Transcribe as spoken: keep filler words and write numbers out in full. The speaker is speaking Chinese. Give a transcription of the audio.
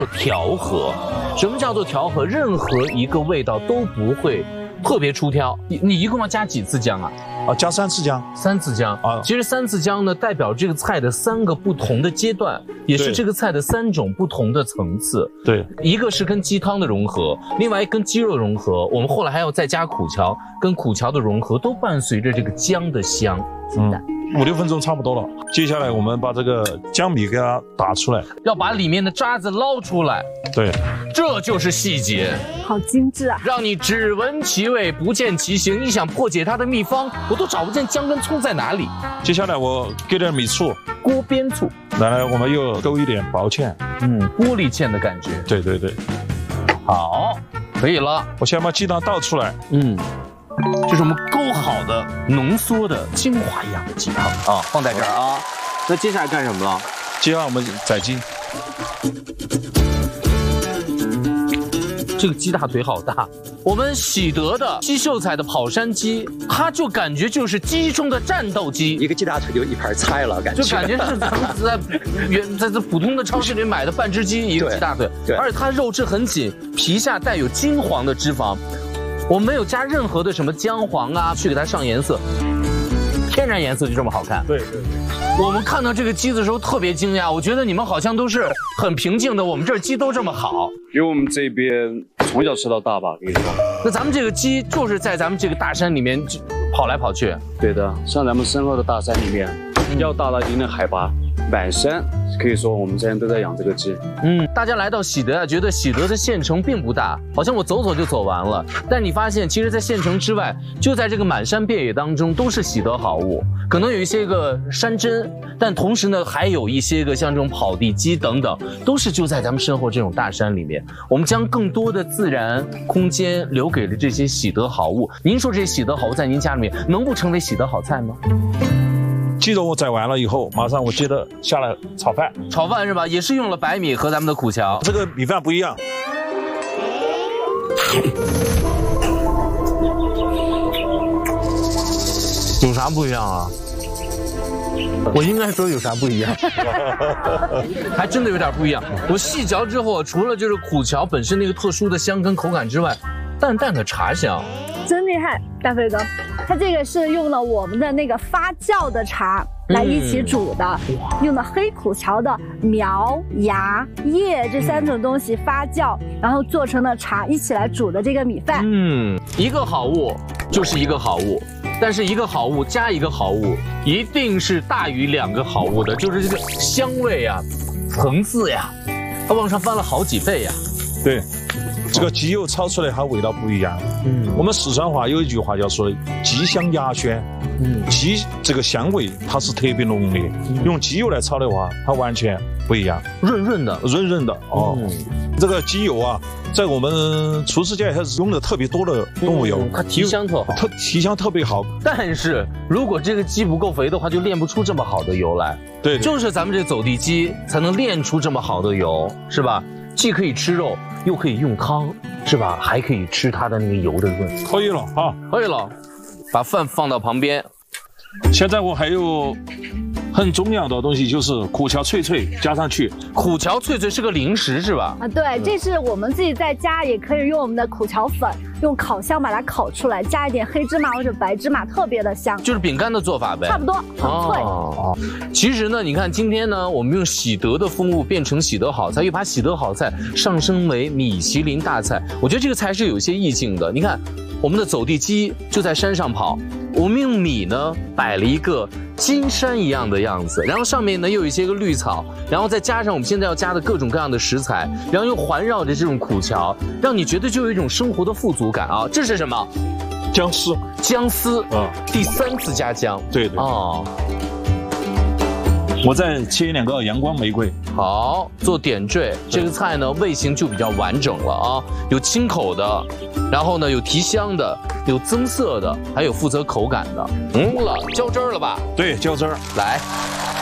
调和。什么叫做调和？任何一个味道都不会特别出挑。你你一共要加几次姜啊？ 啊，加三次姜。 三次姜啊。其实三次姜呢，代表这个菜的三个不同的阶段，也是这个菜的三种不同的层次。 对， 一个是跟鸡汤的融合，另外跟鸡肉融合，我们后来还要再加苦荞，跟苦荞的融合，都伴随着这个姜的香。 嗯。五六分钟差不多了，接下来我们把这个姜米给它打出来， 要把里面的渣子捞出来。 对， 这就是细节， 好精致啊！让你只闻其味不见其形。你想破解它的秘方，我都找不见姜跟葱在哪里。 接下来我给点米醋， 锅边醋。 来来，我们又勾一点薄芡， 嗯，玻璃芡的感觉。 对对对， 好，可以了。 我先把鸡汤倒出来， 嗯。这是我们勾好的、浓缩的精华一样的鸡汤啊，放在这儿啊。那接下来干什么了？ 接下来我们宰鸡。 这个鸡大腿好大。我们喜德的鸡秀才的跑山鸡，它就感觉就是鸡中的战斗机， 一个鸡大腿就一盘菜了，感觉就感觉是咱们在原在这普通的超市里买的半只鸡，一个鸡大腿， 对， 而且它肉质很紧，皮下带有金黄的脂肪。我们没有加任何的什么姜黄啊，去给它上颜色，天然颜色就这么好看。 对对对。 我们看到这个鸡的时候特别惊讶，我觉得你们好像都是很平静的，我们这儿鸡都这么好。 因为我们这边从小吃到大吧，跟你说。 那咱们这个鸡就是在咱们这个大山里面跑来跑去。 对的，像咱们身后的大山里面，要达到一定的海拔，满山可以说我们这边都在养这个鸡。 嗯，大家来到喜德啊，觉得喜德的县城并不大，好像我走走就走完了。但你发现，其实，在县城之外，就在这个满山遍野当中，都是喜德好物。可能有一些个山珍，但同时呢，还有一些个像这种跑地鸡等等，都是就在咱们身后这种大山里面。我们将更多的自然空间留给了这些喜德好物。您说这些喜德好物在您家里面能不成为喜德好菜吗？ 鸡肉我宰完了以后，马上我接着下来炒饭。 炒饭是吧？也是用了白米和咱们的苦荞。 这个米饭不一样。 有啥不一样啊？我应该说有啥不一样？还真的有点不一样。我细嚼之后，除了就是苦荞本身那个特殊的香跟口感之外，淡淡的茶香。 真厉害，大飞哥，它这个是用了我们的那个发酵的茶来一起煮的，嗯、用的黑苦荞的苗、芽、叶这三种东西发酵，然后做成了茶，一起来煮的这个米饭。 嗯，一个好物就是一个好物，但是一个好物加一个好物，一定是大于两个好物的，就是这个香味呀、层次呀，它往上翻了好几倍呀。 对。这个鸡肉炒出来它味道不一样。嗯，我们四川话有一句话叫说鸡香鸭鲜。嗯，鸡这个香味它是特别浓烈，嗯、用鸡肉来炒的话，它完全不一样， 润润的， 润润的哦。嗯、这个鸡油啊，在我们厨师界还是用的特别多的动物油， 嗯、它提香特好， 特提香特别好。 但是如果这个鸡不够肥的话，就炼不出这么好的油来。 对， 就是咱们这走地鸡才能炼出这么好的油，是吧？既可以吃肉，又可以用汤，是吧？还可以吃它的那个油的润。 可以了啊， 可以了。把饭放到旁边。 现在我还有很重要的东西，就是苦荞脆脆加上去。 苦荞脆脆是个零食是吧？ 啊，对，这是我们自己在家也可以用我们的苦荞粉，用烤箱把它烤出来，加一点黑芝麻或者白芝麻，特别的香。 就是饼干的做法呗。 差不多，很脆。 哦，其实呢，你看今天呢，我们用喜德的风物变成喜德好菜，又把喜德好菜上升为米其林大菜，我觉得这个菜是有一些意境的。你看，我们的走地鸡就在山上跑。我们用米呢摆了一个金山一样的样子，然后上面呢又有一些个绿草，然后再加上我们现在要加的各种各样的食材，然后又环绕着这种苦荞，让你觉得就有一种生活的富足感啊！这是什么？ 姜丝。 姜丝啊，第三次加姜。 对对哦。我再切两个阳光玫瑰。 好，做点缀。这个菜呢味型就比较完整了啊，有清口的，然后呢有提香的，有增色的，还有负责口感的。嗯了，浇汁儿了吧？ 对，浇汁儿。 来。